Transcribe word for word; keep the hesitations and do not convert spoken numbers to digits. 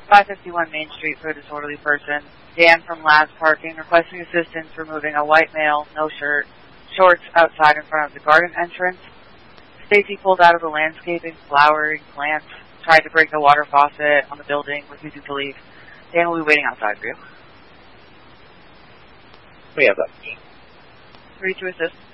five fifty-one Main Street for a disorderly person. Dan from Labs Parking requesting assistance removing a white male, no shirt, shorts outside in front of the garden entrance. Stacy pulled out of the landscaping, flowering, plants, tried to break the water faucet on the building, refusing to leave. Dan will be waiting outside for you. We have that. Three to assist.